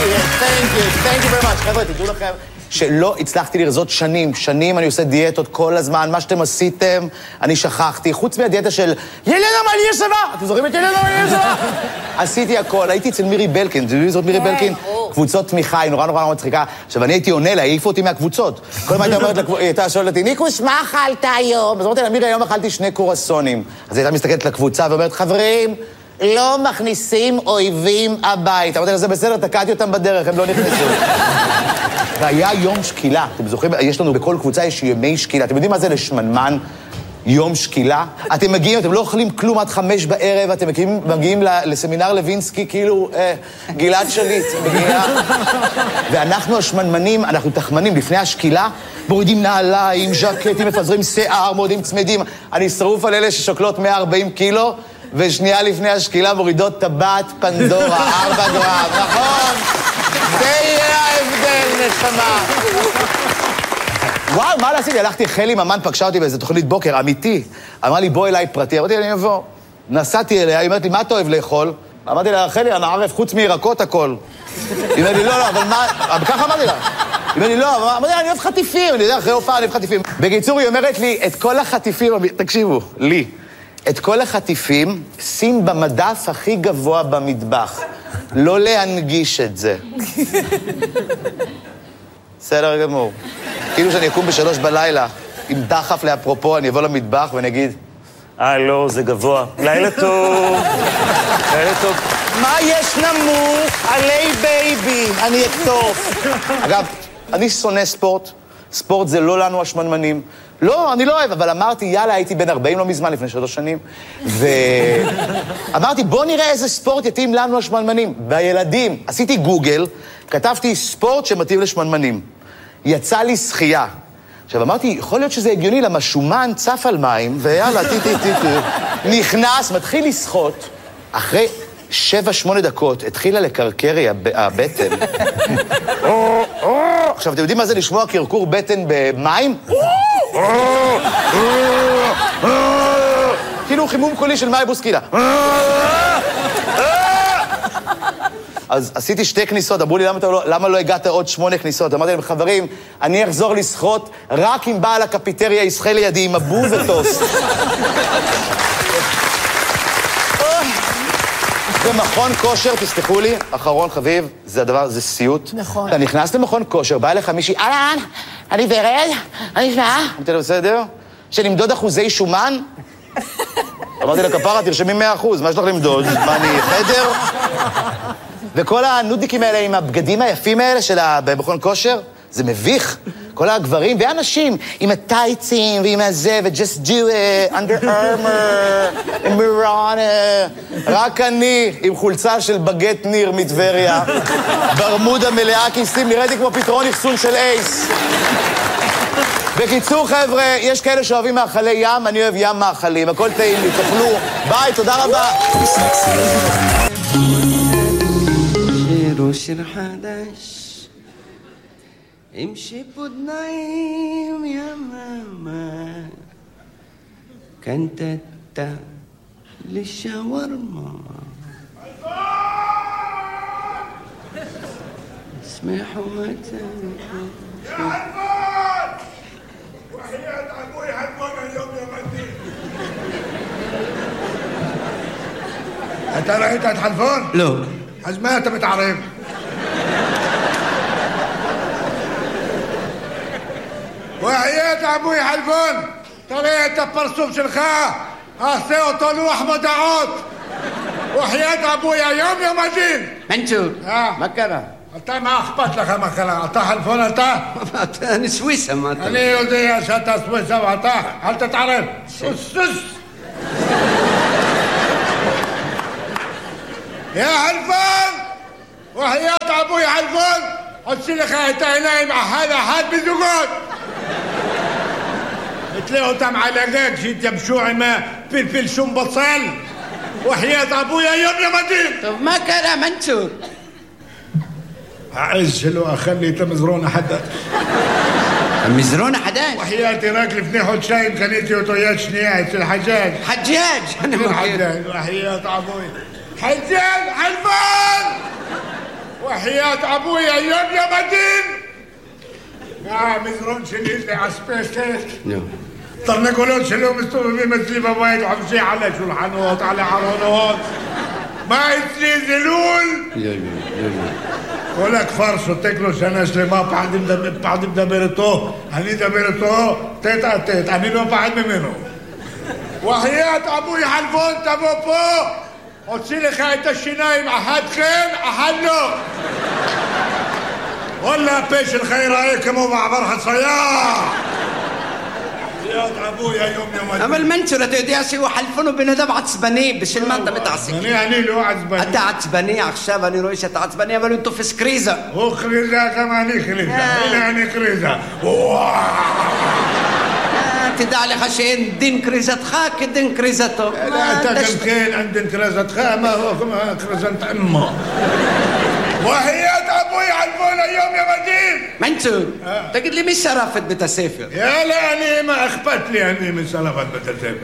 Thank you very much. חבר'ה, תדעו לכם שלא הצלחתי לרזות שנים אני עושה דיאטות כל הזמן, מה שאתם עשיתם, אני שכחתי, חוץ מהדיאטה של ילנה מליאסבה, אתם זוכרים את ילנה מליאסבה? עשיתי הכל, הייתי אצל מירי בלקין, אתם יודעים זאת מירי בלקין? קבוצות תמיכה, היא נורא מצחיקה. עכשיו, אני הייתי עונה לה, העיפו אותי מהקבוצות. כל מה הייתה אומרת, היא הייתה שואלת אותי, ניקוש, מה אכלת היום? אז אמרתי לה, מירי, היום אכלתי 2 קורסונים. אז היא הייתה מסתכלת לקבוצה ואומרת, חברים, לא מכניסים אויבים הבית. אמרתי לה, זה בסדר, תקעתי אותם בדרך, הם לא נכנסו. והיה יום שקילה. אתם זוכרים, יש לנו בכל קבוצה, יש ימי שקילה. אתם יודעים מה זה לשמנמן? יום שקילה? אתם מגיעים, אתם לא אוכלים כלום עד 5 בערב, אתם מגיעים לסמינר לוינסקי, כאילו, גלעד שליט, מגיע. ואנחנו השמנמנים, אנחנו תחמנים, לפני השקילה, מורידים נעליים, ז'קטים, מפזרים שיער, מורידים צמדים. אני שרוף על אלה ששוקלות 140 קילו, ושנייה לפני השקילה מורידות טבעת פנדורה, 4 גרם, נכון? זה יהיה ההבדל, נשמה. וואו, מה לעשיתי? הלכתי, חלי ממן פגשה אותי באיזו תוכנית בוקר, אמיתי. אמרה לי, בוא אליי פרטי. אמרתי, אני אבוא. נסעתי אליה, היא אומרת לי, מה אתה אוהב לאכול? אמרתי לה, חלי, אני ערף חוץ מירקות הכל. היא אומרת לי, לא, אבל מה... ככה אמרתי לה. היא אומרת לי, לא, אמרתי לה, אני אוהב חטיפים. אני יודע, אחרי הופעה אני אוהב חטיפים. בקיצור, היא אומרת לי, את כל החטיפים, תקשיבו, לי, את כל החטיפים, שים במדף הכי גבוה במטבח. לא להנגיש את זה. בסדר גמור. כאילו שאני אקום ב3 בלילה, עם דחף לאפרופו, אני אבוא למטבח ואני אגיד, לא, זה גבוה. לילה טוב. לילה טוב. מה יש נמוך? עלי בייבי. אני אקטוף. אגב, אני שונא ספורט. ספורט זה לא לנו השמנמנים. לא, אני לא אוהב, אבל אמרתי, יאללה, הייתי בן 40 לא מזמן, לפני 3 שנים, ואמרתי, בוא נראה איזה ספורט יתאים לנו השמנמנים. בילדים, עשיתי גוגל, כתבתי ספורט שמתאים לשמנמנים. יצא לי שחייה. עכשיו, אמרתי, יכול להיות שזה הגיוני, למה שומן צף על מים, ויאללה, נכנס, מתחיל לשחות, אחרי 7-8 דקות, התחילה לקרקר הבטן. עכשיו, אתם יודעים מה זה לשמוע קרקור בטן במים? כאילו חימום קולי של מאי בוסקילה. אז עשיתי 2 כניסות, אמרו לי, למה לא הגעת עוד 8 כניסות? אמרתי להם, חברים, אני אחזור לשחות רק אם בעל הקפיטריה ישחה לידי עם אבו וטוס. במכון כושר, תסתכלו לי, אחרון חביב, זה הדבר, זה סיוט. נכון. אתה נכנס למכון כושר, בא אליך מישהי, אהלן, אני ורד, אני שמה. אמרתי לו, בסדר? שנמדוד אחוזי שומן? אמרתי לה, כפרה, תרשמי 100%, מה יש לך למדוד? מה, אני חדר? וכל הנודניקים האלה עם הבגדים היפים האלה של במכון כושר, זה מביך. כל הגברים והאנשים עם הטייצים ועם הזה, ו-just do it, under armor, mirana. רק אני עם חולצה של בגט ניר מטבריה, ברמודה מלאה כיסים, נראיתי כמו פתרון אחסון של אייס. בקיצור, חבר'ה, יש כאלה שאוהבים מאכלי ים, אני אוהב ים מאכלים, הכל טעים לי, תאכלו. ביי, תודה רבה. שיר חדש עם שיפוד נעים יממה קנטטה לשווארמה اسمحوا متى يا هلبان وحياة أبوي هلبان اليوم يا مدين أنت رأيت هلبان؟ לא. אז מה אתה מתערב? وحياة أبوي هلبان תראה את הפרצוף שלך עשה אותו לוח מודעות وحياة أبوي היום יום הדין מנצור, מה קרה? אתה, מה אכפת לך מה קרה? אתה חלפון אתה? אני סוויסה, מה אתה? אני יודע שאתה סוויסה ואתה, אל תתערב. סוס. יא חלפון! وحياة أبوي חלפון! עושים לך את העיניים אחד בזוגות! תתלה אותם על הגג שיתייבשו עם פלפל שום בצל! وحياة أبوي היום יום הדין! טוב, מה קרה, מנצור? העז שלו אכל לי את המזרון החדש. המזרון החדש? وحياتي רק לפני חודשיים קניתי אותו יד שנייה אצל חג'אג'. חג'אג'? אני מכיר. وحياة أبوي. حجاج حلفان وحياة ابويا يوم يا مدين مزرون شليش لي عسبيستك طرنقولون شلو مستوى بمسليبه وايد وحمشي على شلحانوت على عرونوت ما يتنزلون ولك فرصة تاكلوا سنة سليما بعد مدبرتو هني دبرتو تيت اتيت هني لو بعد منه وحياة ابوي حلفون تبوبو وتصيلي خايت الشنايم احد خير احلو ولا بيش الخير هيك مو بعبرها صياح يا ابويا يوم اما المنشورة تدياسي وحلفونه بندم عصباني بش المادة بتعصي يعني له عصباني انت عصباني عخشاب اني رويشة عصباني بل انتو في كريزة هو كريزة كمان كريزة يعني كريزة تدع لي خشين دين كريزة خاك دين كريزته لا انت كمكين عند كريزة خا ما هو كريزة امه وحياة ابوي حلفونا يوم يا مدين منشور تقول لي مش شرفت بتسافر يا لا أنا ما أخبت لي أني من سلفت بتسافر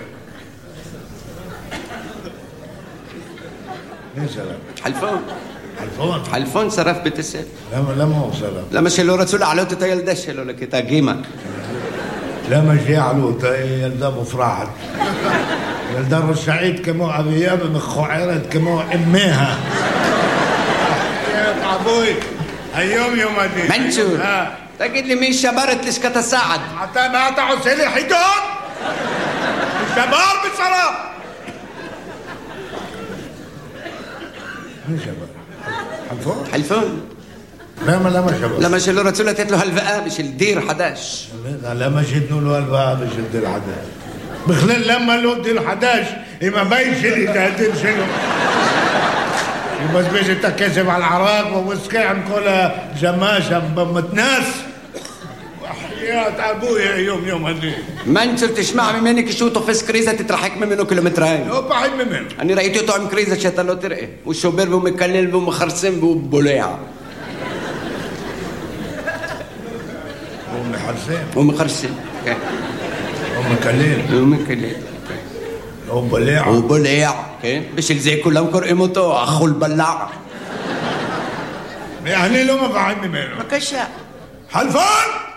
مين سلف؟ حلفون صرف بتسافر لا ما هو سلف لما شلو رسول علوت تيل دشلو لك تاقيمك لا ما جي علوت يلدا مفرحت يلدا السعيد كمو أبياب مخو عيرت كمو أميها يا أبوي اليوم يوم الدين منشور تقول لي مين شبرت ليش كتساعد حتى ما تعسلي حيدون الشبار بالصلاة مين شبار؟ حلفون لما شبار لما شلو رسولة تتلو هالفقا مش الدير 11 لما شدنوا له هالفقا مش الدير 11 بخلال لما له الدير 11 إما بيشلي تهدين شنو بس بيجي تكسب على العراق ووسكي عم كل جماشة بمتناس وحياة أبويا يوم هالليل منشور تسمع منك شو طفس كريزة تترحك منه كيلومترين هو بعد منه أنا رأيته طعم كريزة شتلو ترقي والشوبير بمكلل بمخرسم ببوليعة ومخرسم ومكلل وبليع بش زي كلهم كرقمتو اخو البلاع يعني لو ما بعدني منه ما كشا حلفان